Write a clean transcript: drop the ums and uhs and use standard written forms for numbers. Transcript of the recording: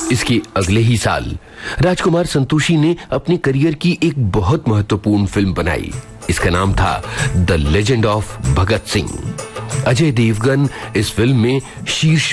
इसके अगले ही साल राजकुमार संतोषी ने अपने करियर की एक बहुत महत्वपूर्ण फिल्म बनाई। इसका नाम था the legend of Bhagat Singh. Ajay Devgan इस फिल्म में शीर्ष